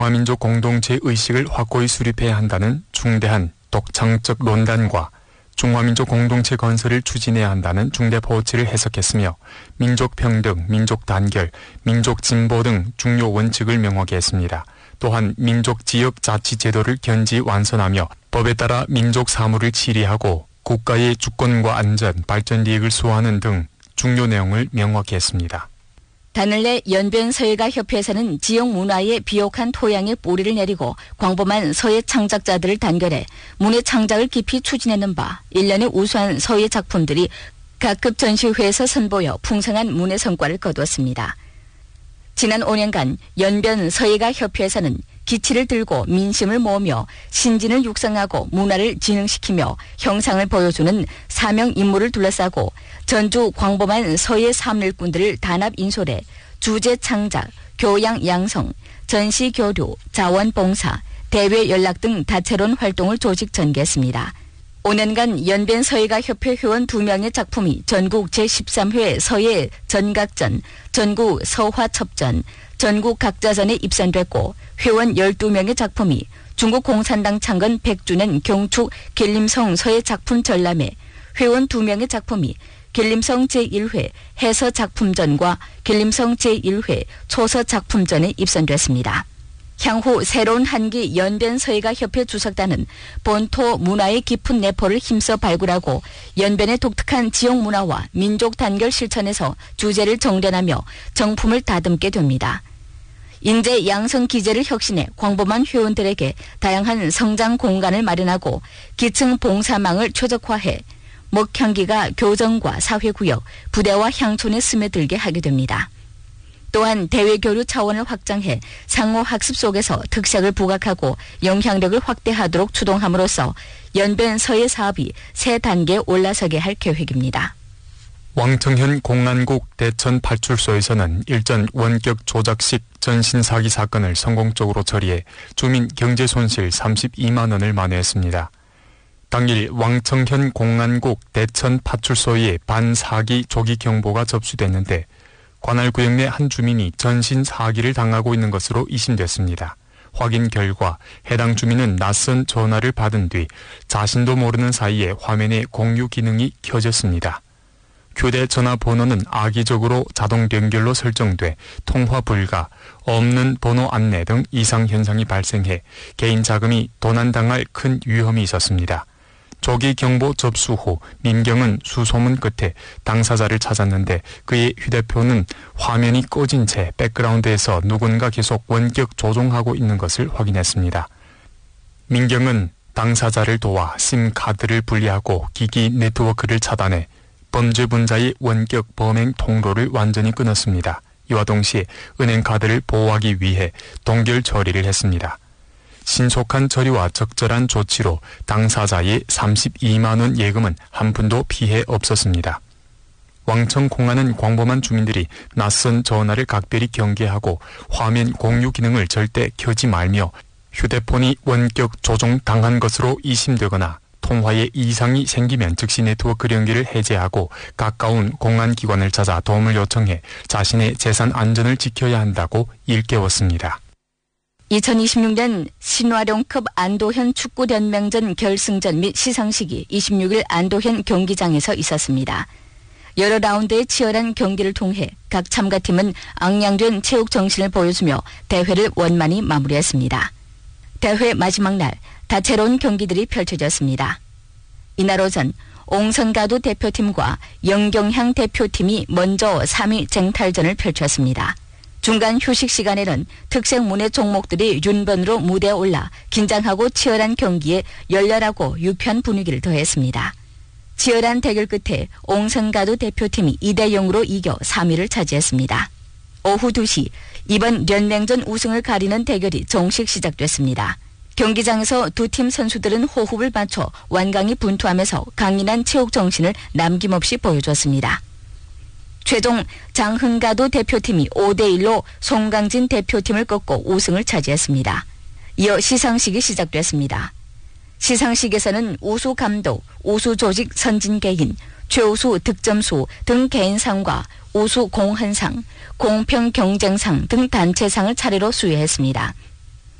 중화민족 공동체 의식을 확고히 수립해야 한다는 중대한 독창적 논단과 중화민족 공동체 건설을 추진해야 한다는 중대 포부치를 해석했으며 민족 평등, 민족 단결, 민족 진보 등 중요 원칙을 명확히 했습니다. 또한 민족 지역 자치 제도를 견지 완선하며 법에 따라 민족 사무를 처리하고 국가의 주권과 안전, 발전利益을 수호하는 등 중요 내용을 명확히 했습니다. 단을내 연변서예가협회에서는 지역 문화의 비옥한 토양에 뿌리를 내리고 광범한 서예 창작자들을 단결해 문예 창작을 깊이 추진하는 바 1년의 우수한 서예 작품들이 각급 전시회에서 선보여 풍성한 문예 성과를 거두었습니다. 지난 5년간 연변서예가협회에서는 기치를 들고 민심을 모으며 신진을 육성하고 문화를 진흥시키며 형상을 보여주는 사명 임무를 둘러싸고 전주 광범한 서예 삼일꾼들을 단합 인솔해 주제 창작, 교양 양성, 전시 교류, 자원 봉사, 대외 연락 등 다채로운 활동을 조직 전개했습니다. 5년간 연변서예가협회 회원 2명의 작품이 전국 제13회 서예 전각전, 전국 서화첩전, 전국 각자전에 입선됐고 회원 12명의 작품이 중국 공산당 창건 100주년 경축 길림성 서예 작품 전람회, 회원 2명의 작품이 길림성 제1회 해서 작품전과 길림성 제1회 초서 작품전에 입선됐습니다. 향후 새로운 한기 연변서예가협회 주석단은 본토 문화의 깊은 내포를 힘써 발굴하고 연변의 독특한 지역 문화와 민족 단결 실천에서 주제를 정련하며 정품을 다듬게 됩니다. 인재 양성 기제를 혁신해 광범한 회원들에게 다양한 성장 공간을 마련하고 기층 봉사망을 최적화해 목향기가 교정과 사회구역, 부대와 향촌에 스며들게 하게 됩니다. 또한 대외교류 차원을 확장해 상호 학습 속에서 특색을 부각하고 영향력을 확대하도록 추동함으로써 연변서예 사업이 새 단계에 올라서게 할 계획입니다. 왕청현 공안국 대천 파출소에서는 일전 원격 조작식 전신 사기 사건을 성공적으로 처리해 주민 경제 손실 32만 원을 만회했습니다. 당일 왕청현 공안국 대천 파출소에 반사기 조기 경보가 접수됐는데 관할 구역 내 한 주민이 전신 사기를 당하고 있는 것으로 의심됐습니다. 확인 결과 해당 주민은 낯선 전화를 받은 뒤 자신도 모르는 사이에 화면에 공유 기능이 켜졌습니다. 휴대전화 번호는 악의적으로 자동 연결로 설정돼 통화 불가, 없는 번호 안내 등 이상 현상이 발생해 개인 자금이 도난당할 큰 위험이 있었습니다. 조기 경보 접수 후 민경은 수소문 끝에 당사자를 찾았는데 그의 휴대폰은 화면이 꺼진 채 백그라운드에서 누군가 계속 원격 조종하고 있는 것을 확인했습니다. 민경은 당사자를 도와 심카드를 분리하고 기기 네트워크를 차단해 범죄 분자의 원격 범행 통로를 완전히 끊었습니다. 이와 동시에 은행카드를 보호하기 위해 동결 처리를 했습니다. 신속한 처리와 적절한 조치로 당사자의 32만 원 예금은 한 푼도 피해 없었습니다. 왕청 공안은 광범한 주민들이 낯선 전화를 각별히 경계하고 화면 공유 기능을 절대 켜지 말며 휴대폰이 원격 조종 당한 것으로 의심되거나 통화에 이상이 생기면 즉시 네트워크 연결을 해제하고 가까운 공안기관을 찾아 도움을 요청해 자신의 재산 안전을 지켜야 한다고 일깨웠습니다. 2026년 신화룡컵 안도현 축구연맹전 결승전 및 시상식이 26일 안도현 경기장에서 있었습니다. 여러 라운드의 치열한 경기를 통해 각 참가팀은 앙양된 체육 정신을 보여주며 대회를 원만히 마무리했습니다. 대회 마지막 날 다채로운 경기들이 펼쳐졌습니다. 이날 오전 옹선가도 대표팀과 영경향 대표팀이 먼저 3위 쟁탈전을 펼쳤습니다. 중간 휴식 시간에는 특색 문예 종목들이 윤번으로 무대에 올라 긴장하고 치열한 경기에 열렬하고 유쾌한 분위기를 더했습니다. 치열한 대결 끝에 옹선가도 대표팀이 2대0으로 이겨 3위를 차지했습니다. 오후 2시 이번 연맹전 우승을 가리는 대결이 정식 시작됐습니다. 경기장에서 두 팀 선수들은 호흡을 맞춰 완강히 분투하면서 강인한 체육 정신을 남김없이 보여줬습니다. 최종 장흥가도 대표팀이 5대1로 송강진 대표팀을 꺾고 우승을 차지했습니다. 이어 시상식이 시작됐습니다. 시상식에서는 우수 감독, 우수 조직 선진 개인, 최우수 득점수 등 개인상과 우수 공헌상, 공평 경쟁상 등 단체상을 차례로 수여했습니다.